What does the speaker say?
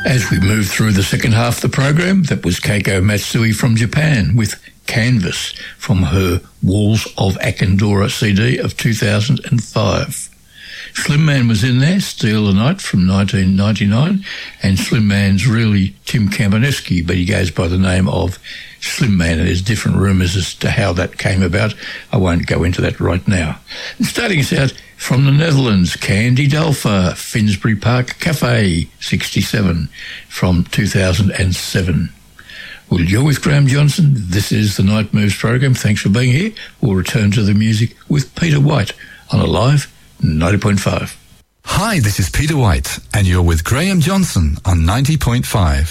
As we move through the second half of the program, that was Keiko Matsui from Japan with Canvas from her Walls of Akandora CD of 2005. Slim Man was in there, Steal the Night from 1999, and Slim Man's really Tim Kampineski, but he goes by the name of Slim Man, and there's different rumours as to how that came about. I won't go into that right now. And starting us out from the Netherlands, Candy Dulfer, Finsbury Park Cafe, 67, from 2007. Well, you're with Graham Johnson. This is the Night Moves program. Thanks for being here. We'll return to the music with Peter White on Alive 90.5. Hi, this is Peter White, and you're with Graham Johnson on 90.5.